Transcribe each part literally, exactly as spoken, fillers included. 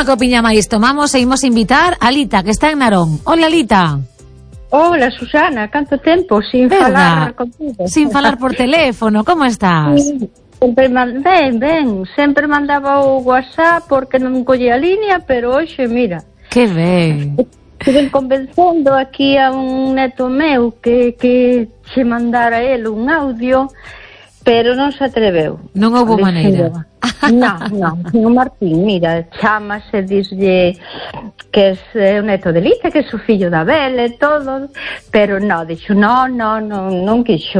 Unha copiña máis tomamos e imos invitar a Lita, que está en Narón. Hola, Lita. Hola, Susana, canto tempo sin Verdad? falar contigo. Sin falar por teléfono, como estás? Sí, sempre man... Ben, ben, sempre mandaba o WhatsApp porque non collía a línea, pero hoxe, mira... Que ben. Estive convencendo aquí a un neto meu que, que che mandara ele un audio, pero non se atreveu. Non houbo maneira. Non, non, o Martín, mira, chamase, dislle que é o neto de Lita, que é o fillo da Bela e todo, pero non, dixo, non, non, non, non quixo.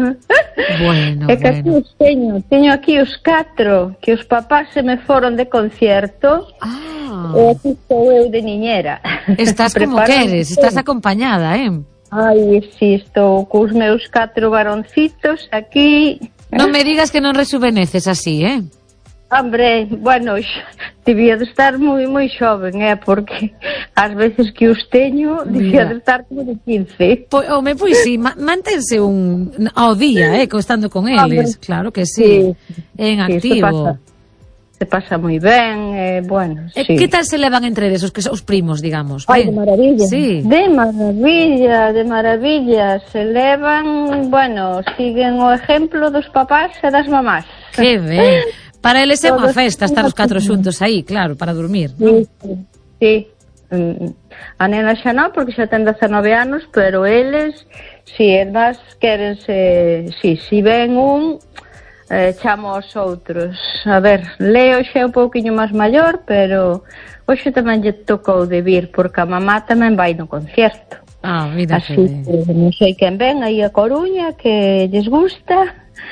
Bueno, é que bueno. aquí os teño, teño aquí os catro, que os papás se me foron de concierto, Ah. e aquí estou eu de niñera. Estás como queres, estás acompañada, eh? Ai, si, estou cos meus catro varoncitos aquí. Non me digas que non rejuveneces así, eh? Hombre, bueno, debía de estar moi moi xoven, eh, porque ás veces que os teño debía de estar como de quince. Po, home, pois si, ma, mantense un ao día, eh, estando con eles, Hombre, claro que sí, sí, en sí, activo. se pasa, se pasa moi ben, eh, bueno, E sí. que tal se levan entre eles, os que son os primos, digamos? Ai, Ben? de maravilla, Sí. de maravilla, de maravilla, se levan, bueno, siguen o exemplo dos papás e das mamás. Que ben. Para eles é unha Todos festa estar os catro xuntos aí, claro, para dormir, Sí, non? sí, sí. Mm, a nena xa non, porque xa ten dezanove anos, pero eles, si, é máis, querense, si, si ven un, eh, chamo aos outros. A ver, Leo xa é un pouquiño máis maior, pero hoxe tamén lle tocou de vir, porque a mamá tamén vai no concierto. Ah, mira Así que ben. que non sei quen ven aí a Coruña, que lles gusta,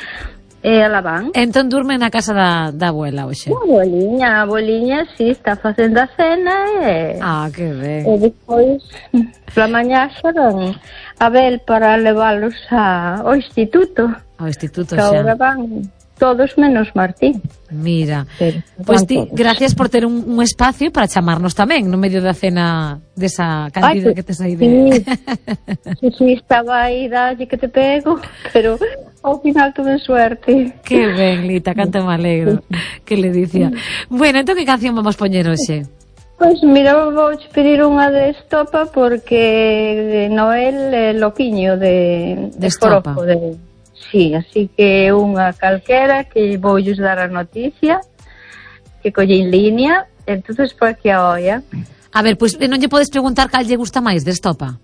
e ela van. Entón durme na casa da, da abuela hoxe. A abueliña, a abueliña, si, está facendo a cena e... Ah, que ben. E despois, pola mañá xa van a ver para leválos a, ao instituto. Ao instituto Que agora xa. van todos menos Martín. Mira, Pero pois van ti, todos. gracias por ter un, un espacio para chamarnos tamén no medio da cena desa cantidad Ai, que tes aí de... Sí, sí, estaba aí, dalle que te pego, pero ao final tuve suerte. Que ben, Lita, canto me alegro. Que le dicía. Bueno, entón que canción vamos poñer hoxe? Pois mira, vou pedir unha de Estopa porque Noel é loquiño de, De Estopa. Forojo, de... Sí, así que unha calquera que voulles dar a noticia que colle en línea, entonces por aquí a olla. A ver, pois pues, non lle podes preguntar cal lle gusta máis de Estopa?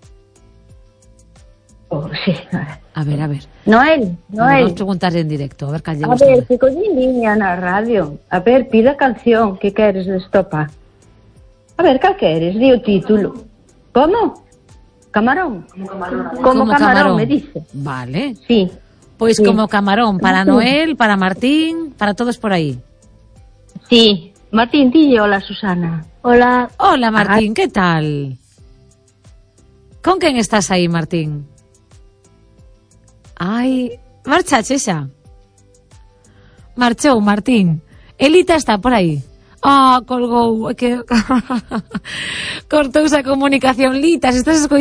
Oh, sí, a ver. A ver, a ver. Noel, Noel. Vamos preguntar en directo, a ver cal lle A gusta ver, máis. que colle en línea na radio. A ver, pida canción que queres de Estopa. A ver, cal queres? Di o título. Como? Camarón. Como camarón. Como, Como camarón, camarón, me dice. Vale. Sí. Pois Sí. como camarón, para Noel, para Martín, para todos por aí. Sí. Martín, dille hola, Susana. Hola. Hola, Martín, que tal? Con quen estás aí, Martín? Ai, marchache xa. Marchou, Martín. Elita está por aí. Ah, colgou, é que cortouse a comunicación. Lita, se estás escoitando